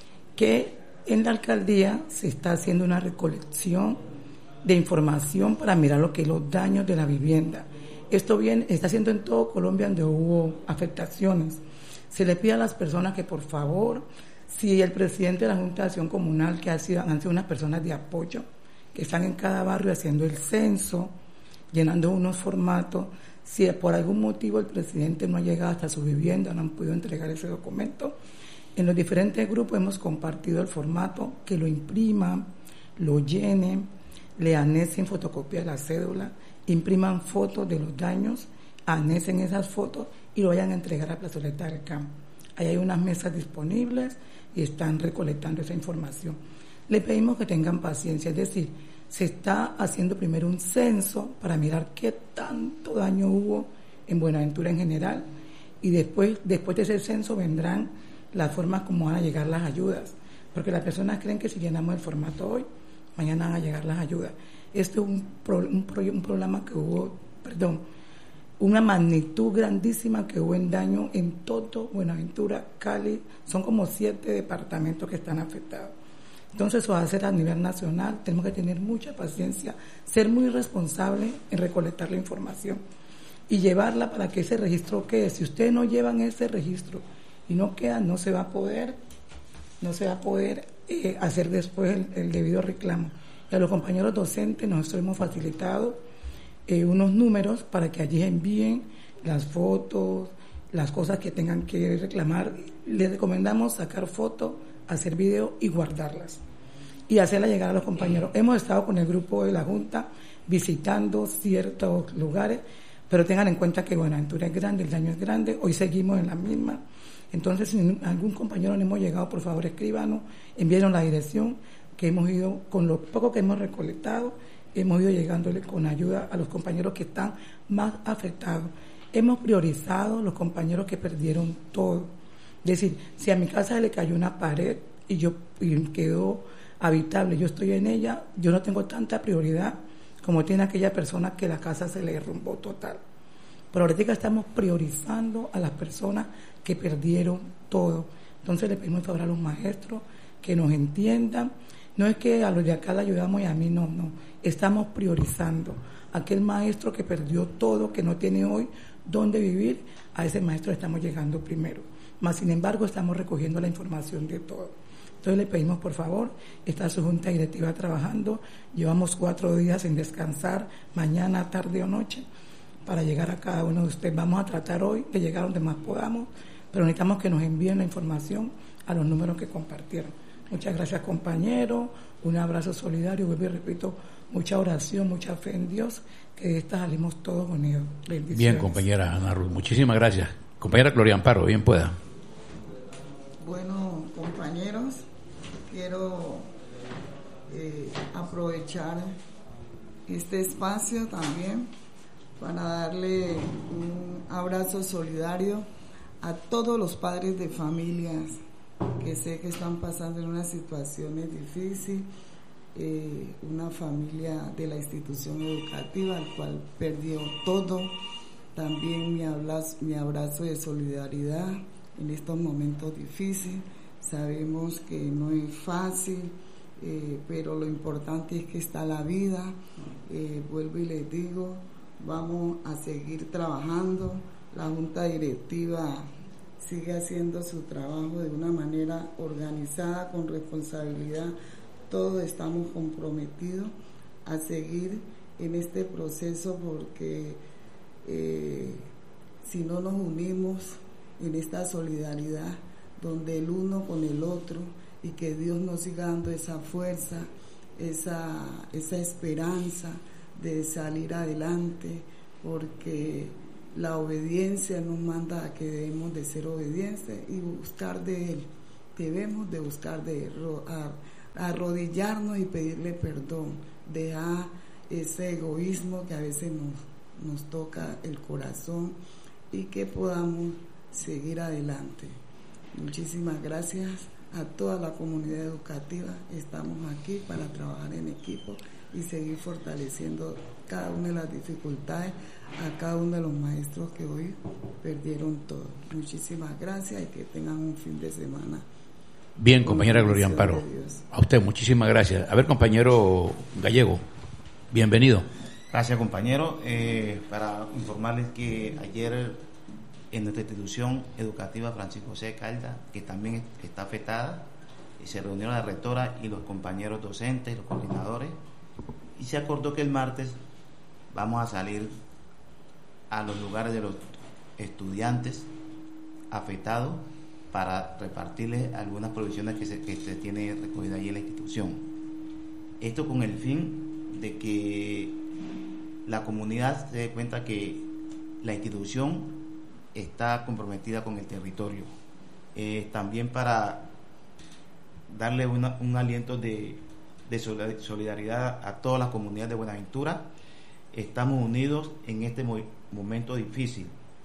que en la alcaldía se está haciendo una recolección de información para mirar lo que es los daños de la vivienda. Esto está siendo en todo Colombia donde hubo afectaciones. Se le pide a las personas que por favor, si el presidente de la Junta de Acción Comunal, que han sido unas personas de apoyo, que están en cada barrio haciendo el censo, llenando unos formatos, si por algún motivo el presidente no ha llegado hasta su vivienda, no han podido entregar ese documento, en los diferentes grupos hemos compartido el formato, que lo impriman, lo llenen, le anexen fotocopia de la cédula, impriman fotos de los daños, anexen esas fotos y lo vayan a entregar a Plazoleta del Campo. Ahí hay unas mesas disponibles y están recolectando esa información. Le pedimos que tengan paciencia, es decir, se está haciendo primero un censo para mirar qué tanto daño hubo en Buenaventura en general, y después de ese censo vendrán las formas como van a llegar las ayudas, porque las personas creen que si llenamos el formato hoy, mañana van a llegar las ayudas. Este es un problema que hubo, una magnitud grandísima que hubo en daño en todo Buenaventura, Cali, son como 7 departamentos que están afectados. Entonces eso va a ser a nivel nacional, tenemos que tener mucha paciencia, ser muy responsables en recolectar la información y llevarla para que ese registro quede. Si ustedes no llevan ese registro y no queda, no se va a poder hacer después el debido reclamo. Y a los compañeros docentes nosotros hemos facilitado unos números para que allí envíen las fotos, las cosas que tengan que reclamar. Les recomendamos sacar fotos, hacer video y guardarlas y hacerla llegar a los compañeros. Hemos estado con el grupo de la Junta visitando ciertos lugares, pero tengan en cuenta que Buenaventura es grande, el daño es grande, hoy seguimos en la misma. Entonces, si algún compañero no hemos llegado, por favor escríbanos, envíenos la dirección, que hemos ido, con lo poco que hemos recolectado, hemos ido llegándole con ayuda a los compañeros que están más afectados. Hemos priorizado los compañeros que perdieron todo. Es decir, si a mi casa se le cayó una pared y quedó habitable, yo estoy en ella, yo no tengo tanta prioridad como tiene aquella persona que la casa se le derrumbó total. Pero ahorita estamos priorizando a las personas que perdieron todo. Entonces le pedimos favor a los maestros que nos entiendan. No es que a los de acá le ayudamos y a mí no. Estamos priorizando. Aquel maestro que perdió todo, que no tiene hoy dónde vivir, a ese maestro estamos llegando primero. Mas, sin embargo, estamos recogiendo la información de todo. Entonces le pedimos, por favor, está su junta directiva trabajando, llevamos 4 días sin descansar, mañana, tarde o noche, para llegar a cada uno de ustedes. Vamos a tratar hoy de llegar donde más podamos, pero necesitamos que nos envíen la información a los números que compartieron. Muchas gracias, compañeros, un abrazo solidario, vuelvo y repito, mucha oración, mucha fe en Dios, que de esta salimos todos unidos. Bendiciones. Bien, compañera Ana Ruth, muchísimas gracias. Compañera Gloria Amparo, bien pueda. Bueno, compañeros, quiero aprovechar este espacio también para darle un abrazo solidario a todos los padres de familias que sé que están pasando en unas situaciones difíciles, una familia de la institución educativa al cual perdió todo. También mi abrazo de solidaridad en estos momentos difíciles. Sabemos que no es fácil, pero lo importante es que está la vida. Vuelvo y les digo, vamos a seguir trabajando. La Junta Directiva sigue haciendo su trabajo de una manera organizada, con responsabilidad. Todos estamos comprometidos a seguir en este proceso porque si no nos unimos en esta solidaridad, donde el uno con el otro, y que Dios nos siga dando esa fuerza, esa esperanza de salir adelante, porque la obediencia nos manda a que debemos de ser obedientes y buscar de Él. Debemos de buscar de Él, arrodillarnos y pedirle perdón, dejar ese egoísmo que a veces nos toca el corazón y que podamos seguir adelante. Muchísimas gracias a toda la comunidad educativa. Estamos aquí para trabajar en equipo y seguir fortaleciendo cada una de las dificultades a cada uno de los maestros que hoy perdieron todo. Muchísimas gracias y que tengan un fin de semana. Bien, compañera Gloria Amparo. A usted, muchísimas gracias. A ver, compañero Gallego, bienvenido. Gracias, compañero. Para informarles que ayer en nuestra institución educativa Francisco José Caldas, que también está afectada, se reunieron la rectora y los compañeros docentes, los coordinadores, y se acordó que el martes vamos a salir a los lugares de los estudiantes afectados para repartirles algunas provisiones que se tiene recogida allí en la institución. Esto con el fin de que la comunidad se dé cuenta que la institución está comprometida con el territorio. También para darle un aliento de solidaridad a todas las comunidades de Buenaventura. Estamos unidos en este momento difícil.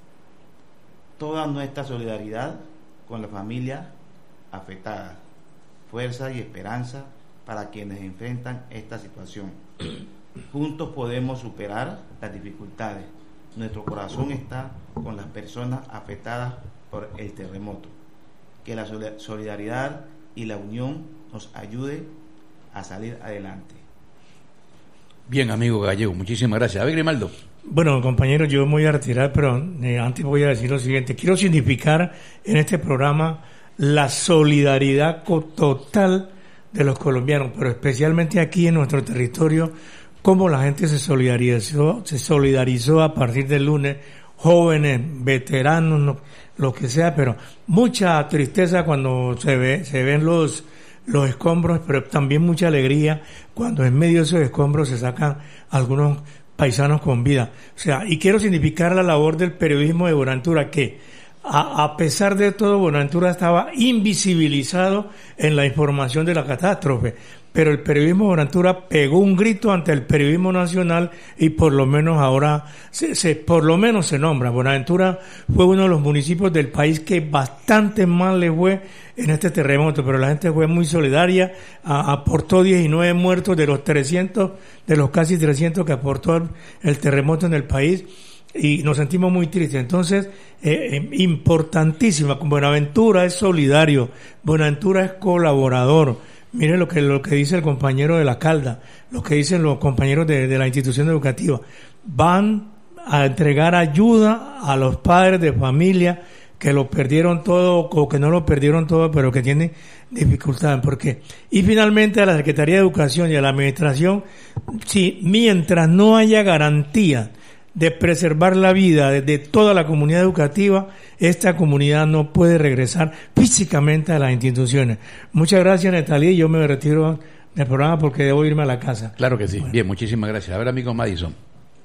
Toda nuestra solidaridad con la familia afectada, fuerza y esperanza para quienes enfrentan esta situación. Juntos podemos superar las dificultades. Nuestro corazón está con las personas afectadas por el terremoto. Que la solidaridad y la unión nos ayude a salir adelante. Bien, amigo Gallego, muchísimas gracias. A ver, Grimaldo. Bueno, compañeros, yo me voy a retirar, pero antes voy a decir lo siguiente. Quiero significar en este programa la solidaridad total de los colombianos, pero especialmente aquí en nuestro territorio, cómo la gente se solidarizó a partir del lunes, jóvenes, veteranos, lo que sea, pero mucha tristeza cuando se ven los escombros, pero también mucha alegría cuando en medio de esos escombros se sacan algunos paisanos con vida. O sea, y quiero significar la labor del periodismo de Buenaventura, que a pesar de todo, Buenaventura estaba invisibilizado en la información de la catástrofe, pero el periodismo de Buenaventura pegó un grito ante el periodismo nacional y por lo menos ahora por lo menos se nombra. Buenaventura fue uno de los municipios del país que bastante mal le fue en este terremoto, pero la gente fue muy solidaria, aportó 19 muertos de los casi 300 que aportó el terremoto en el país, y nos sentimos muy tristes. Entonces, importantísima, Buenaventura es solidario, Buenaventura es colaborador. Mire lo que dice el compañero de la Calda, lo que dicen los compañeros de la institución educativa. Van a entregar ayuda a los padres de familia que lo perdieron todo o que no lo perdieron todo, pero que tienen dificultades. ¿Por qué? Y finalmente a la Secretaría de Educación y a la Administración, si mientras no haya garantía de preservar la vida de toda la comunidad educativa, esta comunidad no puede regresar físicamente a las instituciones. Muchas gracias, Netalí. Yo me retiro del programa porque debo irme a la casa. Claro que sí. Bueno. Bien, muchísimas gracias. A ver, amigo Madison.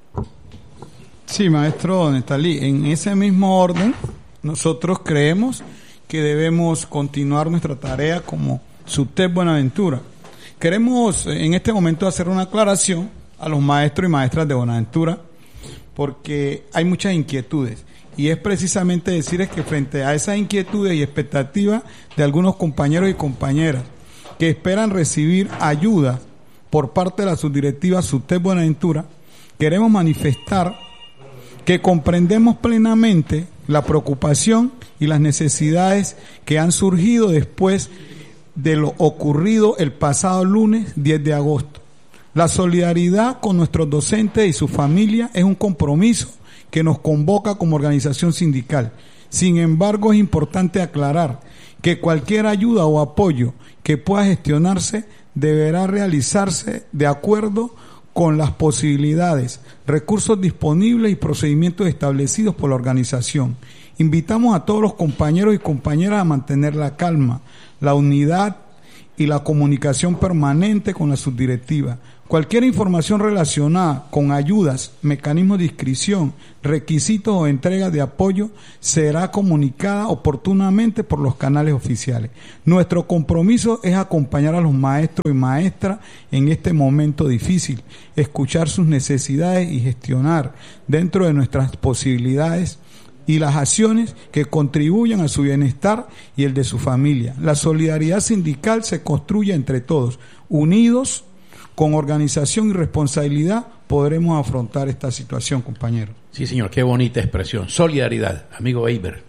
Sí, maestro Netalí, en ese mismo orden, nosotros creemos que debemos continuar nuestra tarea como SUTEP Buenaventura. Queremos en este momento hacer una aclaración a los maestros y maestras de Buenaventura, porque hay muchas inquietudes, y es precisamente decirles que frente a esas inquietudes y expectativas de algunos compañeros y compañeras que esperan recibir ayuda por parte de la subdirectiva SUTEP Buenaventura, queremos manifestar que comprendemos plenamente la preocupación y las necesidades que han surgido después de lo ocurrido el pasado lunes 10 de agosto. La solidaridad con nuestros docentes y su familia es un compromiso que nos convoca como organización sindical. Sin embargo, es importante aclarar que cualquier ayuda o apoyo que pueda gestionarse deberá realizarse de acuerdo con las posibilidades, recursos disponibles y procedimientos establecidos por la organización. Invitamos a todos los compañeros y compañeras a mantener la calma, la unidad y la comunicación permanente con la subdirectiva. Cualquier información relacionada con ayudas, mecanismos de inscripción, requisitos o entregas de apoyo será comunicada oportunamente por los canales oficiales. Nuestro compromiso es acompañar a los maestros y maestras en este momento difícil, escuchar sus necesidades y gestionar dentro de nuestras posibilidades y las acciones que contribuyan a su bienestar y el de su familia. La solidaridad sindical se construye entre todos, unidos, con organización y responsabilidad podremos afrontar esta situación, compañeros. Sí, señor, qué bonita expresión. Solidaridad, amigo Eiber.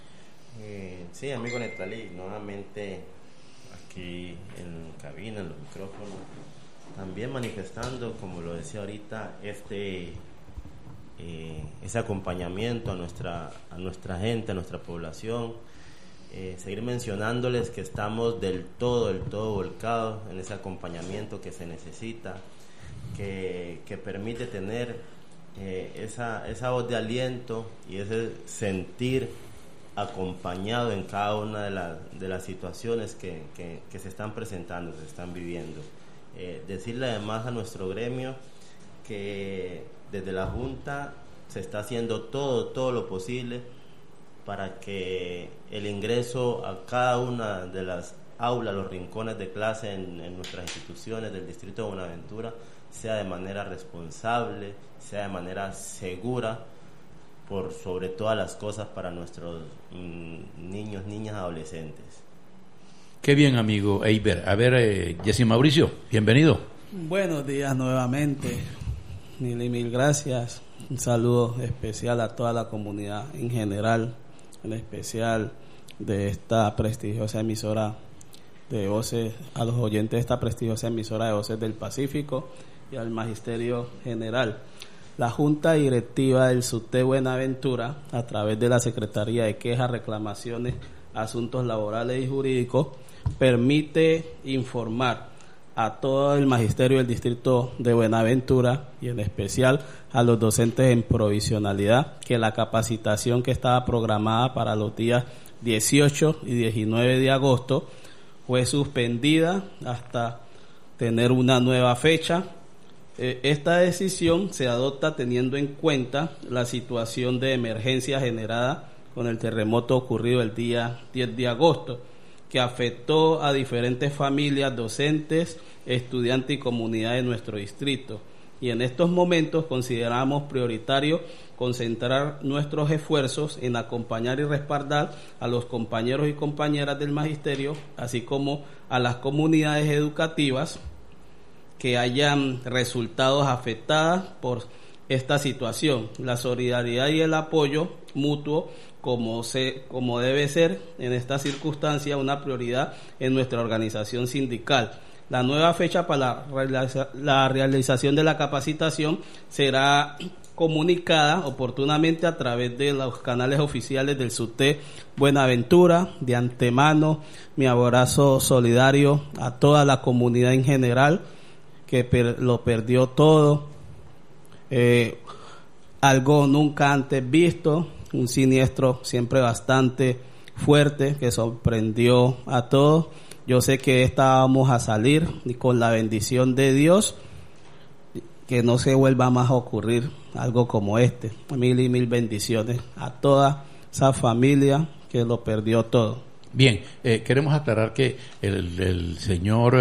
Sí, amigo Netalí, nuevamente aquí en cabina, en los micrófonos, también manifestando, como lo decía ahorita, ese acompañamiento a nuestra gente, a nuestra población. Seguir mencionándoles que estamos del todo volcados en ese acompañamiento que se necesita, que permite tener esa voz de aliento y ese sentir acompañado en cada una de las situaciones que se están presentando, se están viviendo. Decirle además a nuestro gremio que desde la Junta se está haciendo todo lo posible para que el ingreso a cada una de las aulas, los rincones de clase en nuestras instituciones del Distrito de Buenaventura sea de manera responsable, sea de manera segura, por sobre todas las cosas para nuestros niños, niñas, adolescentes. Qué bien, amigo Eiber. A ver, Jessy Mauricio, bienvenido. Buenos días nuevamente. Mil gracias. Un saludo especial a toda la comunidad en general, en especial de esta prestigiosa emisora de Voces, a los oyentes de esta prestigiosa emisora de Voces del Pacífico y al Magisterio General. La Junta Directiva del SUTE Buenaventura, a través de la Secretaría de Quejas, Reclamaciones, Asuntos Laborales y Jurídicos, permite informar a todo el magisterio del distrito de Buenaventura y en especial a los docentes en provisionalidad que la capacitación que estaba programada para los días 18 y 19 de agosto fue suspendida hasta tener una nueva fecha. Esta decisión se adopta teniendo en cuenta la situación de emergencia generada con el terremoto ocurrido el día 10 de agosto, que afectó a diferentes familias, docentes, estudiantes y comunidades de nuestro distrito. Y en estos momentos consideramos prioritario concentrar nuestros esfuerzos en acompañar y respaldar a los compañeros y compañeras del magisterio, así como a las comunidades educativas que hayan resultado afectadas por esta situación. La solidaridad y el apoyo mutuo, como debe ser en esta circunstancia, una prioridad en nuestra organización sindical. La nueva fecha para la realización de la capacitación será comunicada oportunamente a través de los canales oficiales del SUTE Buenaventura. De antemano, mi abrazo solidario a toda la comunidad en general que lo perdió todo, algo nunca antes visto, un siniestro siempre bastante fuerte que sorprendió a todos. Yo sé que estábamos a salir y con la bendición de Dios que no se vuelva más a ocurrir algo como este. Mil y mil bendiciones a toda esa familia que lo perdió todo. Bien, queremos aclarar que el señor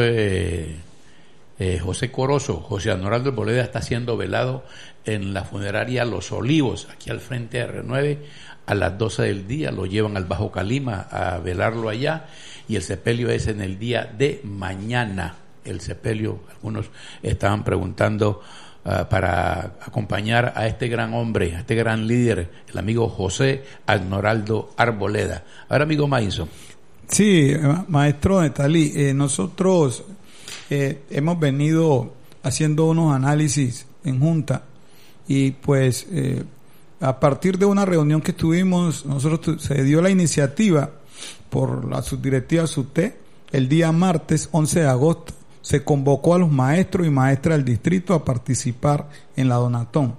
José Corozo, José Anoraldo Arboleda, está siendo velado en la funeraria Los Olivos, aquí al frente de R9, a las 12 del día. Lo llevan al Bajo Calima a velarlo allá, y el sepelio es en el día de mañana. El sepelio, algunos estaban preguntando para acompañar a este gran hombre, a este gran líder, el amigo José Anoraldo Arboleda. Ahora, amigo Maiso. Sí, maestro Netalí, nosotros hemos venido haciendo unos análisis en Junta y pues a partir de una reunión que tuvimos, nosotros se dio la iniciativa por la subdirectiva SUTE. El día martes 11 de agosto se convocó a los maestros y maestras del distrito a participar en la Donatón.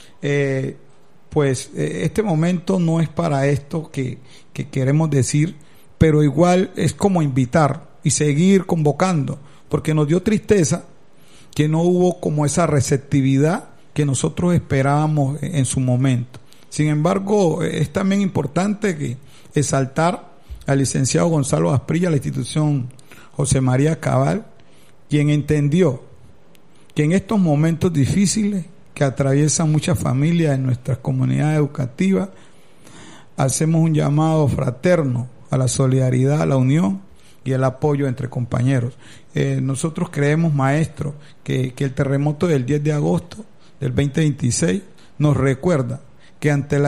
Este momento no es para esto que queremos decir, pero igual es como invitar y seguir convocando, porque nos dio tristeza que no hubo como esa receptividad que nosotros esperábamos en su momento. Sin embargo, es también importante que exaltar al licenciado Gonzalo Asprilla, la institución José María Cabal, quien entendió que en estos momentos difíciles que atraviesan muchas familias en nuestras comunidades educativas, hacemos un llamado fraterno a la solidaridad, a la unión y el apoyo entre compañeros. Nosotros creemos, maestro, que el terremoto del 10 de agosto del 2026 nos recuerda que ante la